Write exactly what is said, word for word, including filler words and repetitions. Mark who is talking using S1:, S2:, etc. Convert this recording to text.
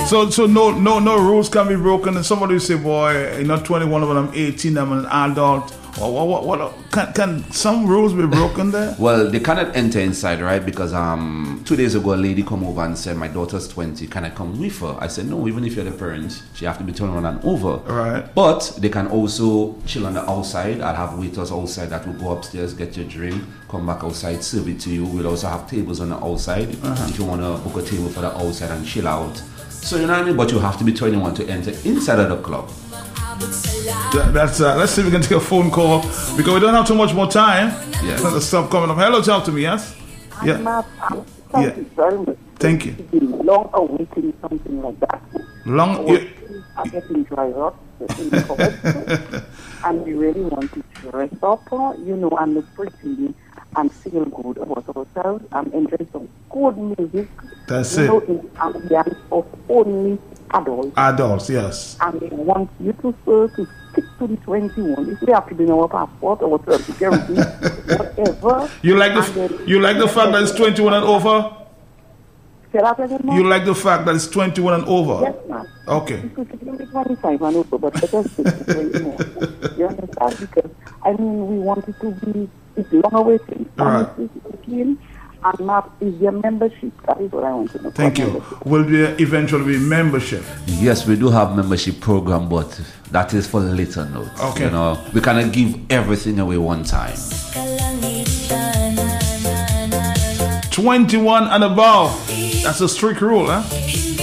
S1: So, so no, no, no rules can be broken. And somebody will say, "Boy, you're not twenty-one, but I'm eighteen. I'm an adult." What, what, what, what can, can some rules be broken there?
S2: Well, they cannot enter inside, right? Because um, two days ago, a lady come over and said, "My daughter's twenty. Can I come with her?" I said, "No. Even if you're the parents, she have to be twenty-one and over."
S1: Right.
S2: But they can also chill on the outside. I'll have waiters outside that will go upstairs, get your drink, come back outside, serve it to you. We'll also have tables on the outside uh-huh. if you want to book a table for the outside and chill out. So you know what I mean? But you have to be twenty-one to enter inside of the club.
S1: That, that's uh, let's see if we can take a phone call because we don't have too much more time.
S2: Yes.
S1: The stuff coming up. Hello, talk to me. Yes. Yeah.
S3: Thank
S1: yeah.
S3: you very much.
S1: Thank you.
S3: Long awaiting something like that.
S1: Long.
S3: You... I'm getting dry up, and we really want to dress up, you know, and look pretty and feel good about ourselves and enjoy some good music.
S1: That's
S3: you
S1: it.
S3: know, in ambience of only adults.
S1: Adults, yes.
S3: And we want you to, uh, to stick to the twenty-one. If we have to bring our passport or our security, whatever.
S1: You like the f- you like the fact that it's twenty-one and over?
S3: Say that again,
S1: you like the fact that it's twenty-one and over?
S3: Yes, ma'am.
S1: Okay.
S3: Because it can be twenty-five and over, but let us stick to twenty-one. You understand? Because, I mean, we want it to be, it's long awaiting.
S1: Right.
S3: And map is your membership. That is what I want to know.
S1: Thank you. Will there eventually be membership?
S2: Yes, we do have membership program, but that is for later note.
S1: Okay.
S2: You know, we cannot give everything away one time.
S1: twenty-one and above. That's a strict rule, huh?